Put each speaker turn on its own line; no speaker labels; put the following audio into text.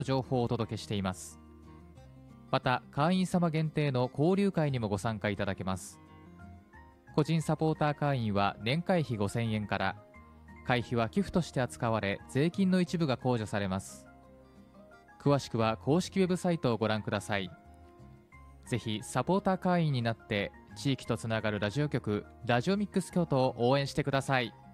情報をお届けしています。また、会員様限定の交流会にもご参加いただけます。個人サポーター会員は年会費5000円から、会費は寄付として扱われ、税金の一部が控除されます。詳しくは公式ウェブサイトをご覧ください。ぜひサポーター会員になって地域とつながるラジオ局ラジオミックス京都を応援してください。